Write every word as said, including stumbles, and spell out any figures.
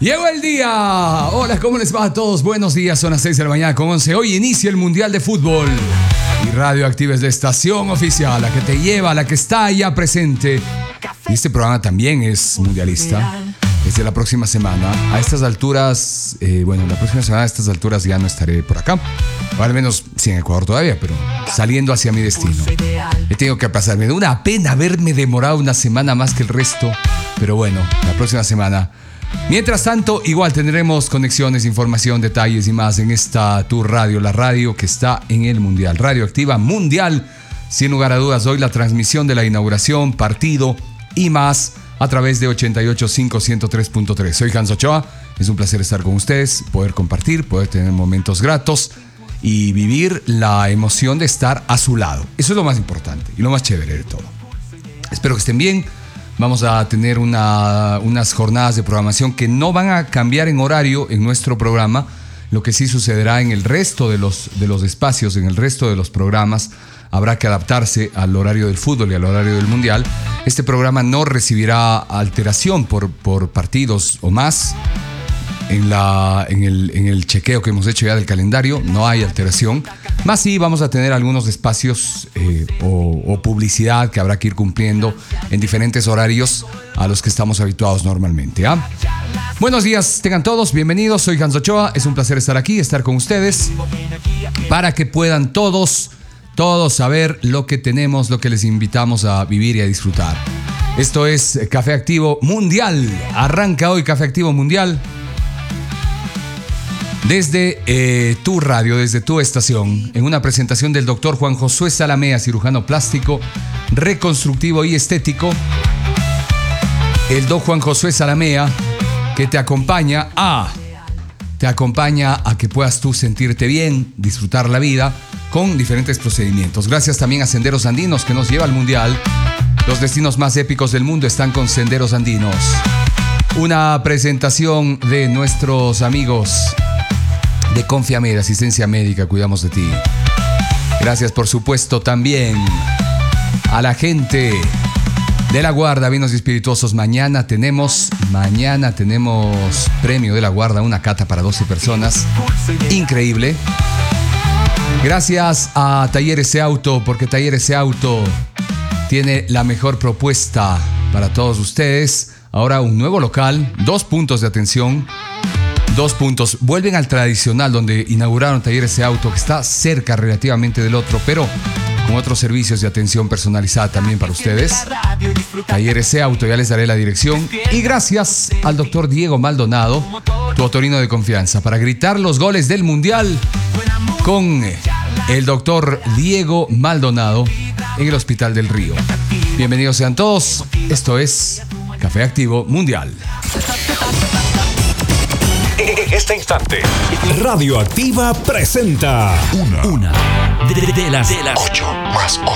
Llegó el día. Hola, ¿cómo les va a todos? Buenos días, son las seis de la mañana con once. Hoy inicia el Mundial de Fútbol. Y Radio Activa es la estación oficial, la que te lleva, la que está allá presente. Y este programa también es mundialista. Desde la próxima semana, a estas alturas, eh, bueno, la próxima semana a estas alturas ya no estaré por acá. O al menos, sí, en Ecuador todavía, pero saliendo hacia mi destino. He tenido que pasarme. De una pena haberme demorado una semana más que el resto. Pero bueno, la próxima semana. Mientras tanto, igual tendremos conexiones, información, detalles y más en esta Tu Radio, la radio que está en el Mundial. Radio Activa Mundial. Sin lugar a dudas, hoy la transmisión de la inauguración, partido y más a través de ochenta y ocho punto cinco, ciento tres punto tres. Soy Hans Ochoa. Es un placer estar con ustedes, poder compartir, poder tener momentos gratos y vivir la emoción de estar a su lado. Eso es lo más importante y lo más chévere de todo. Espero que estén bien. Vamos a tener una, unas jornadas de programación que no van a cambiar en horario en nuestro programa. Lo que sí sucederá en el resto de los, de los espacios, en el resto de los programas, habrá que adaptarse al horario del fútbol y al horario del mundial. Este programa no recibirá alteración por, por partidos o más. En, la, en, el, en el chequeo que hemos hecho ya del calendario no hay alteración. Más sí vamos a tener algunos espacios eh, o, o publicidad que habrá que ir cumpliendo en diferentes horarios a los que estamos habituados normalmente. ¿ah? Buenos días, tengan todos, bienvenidos. Soy Hans Ochoa, es un placer estar aquí, estar con ustedes para que puedan todos, todos saber lo que tenemos, lo que les invitamos a vivir y a disfrutar. Esto es Café Activo Mundial. Arranca hoy Café Activo Mundial. Desde eh, tu radio, desde tu estación, en una presentación del doctor Juan Josué Salamea, cirujano plástico, reconstructivo y estético. El doc Juan Josué Salamea, que te acompaña a, te acompaña a que puedas tú sentirte bien, disfrutar la vida con diferentes procedimientos. Gracias también a Senderos Andinos, que nos lleva al Mundial. Los destinos más épicos del mundo están con Senderos Andinos. Una presentación de nuestros amigos de Confiamed, asistencia médica, cuidamos de ti. Gracias, por supuesto, también a la gente de La Guarda, vinos y espirituosos. Mañana tenemos, mañana tenemos premio de La Guarda, una cata para doce personas. Increíble. Gracias a Talleres E Auto, porque Talleres E Auto tiene la mejor propuesta para todos ustedes. Ahora un nuevo local, dos puntos de atención. Dos puntos. Vuelven al tradicional donde inauguraron Talleres E Auto, que está cerca relativamente del otro, pero con otros servicios de atención personalizada también para ustedes. Talleres E Auto, ya les daré la dirección. Y gracias al doctor Diego Maldonado, tu otorrino de confianza, para gritar los goles del Mundial con el doctor Diego Maldonado en el Hospital del Río. Bienvenidos sean todos. Esto es Café Activo Mundial. Este instante, Radio Activa presenta una, una de, de las, de las ocho más